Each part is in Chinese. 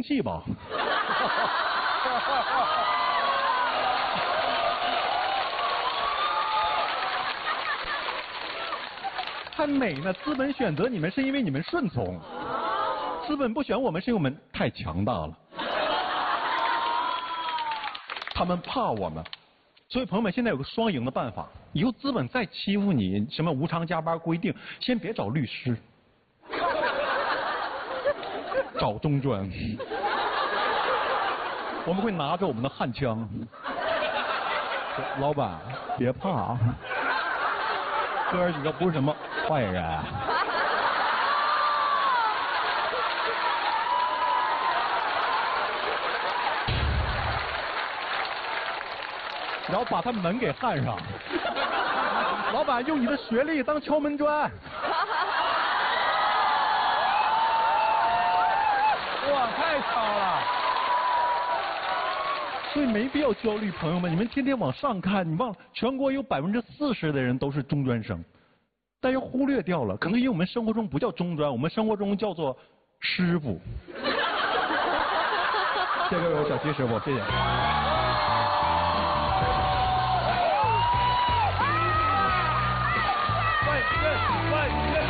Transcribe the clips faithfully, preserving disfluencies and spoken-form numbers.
器吧。还美呢！资本选择你们是因为你们顺从，资本不选我们是因为我们太强大了，他们怕我们。所以朋友们，现在有个双赢的办法，以后资本再欺负你，什么无偿加班规定，先别找律师，找中专，我们会拿着我们的焊枪，老板别怕，哥儿几个不是什么坏人。然后把他门给焊上，老板用你的学历当敲门砖。哇，太巧了！所以没必要焦虑，朋友们，你们天天往上看，你忘了全国有百分之四十的人都是中专生，但又忽略掉了，可能因为我们生活中不叫中专，我们生活中叫做师傅。谢谢各位小齐师傅，谢谢。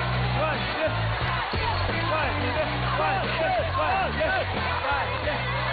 万岁！万岁！万岁！万岁！万岁！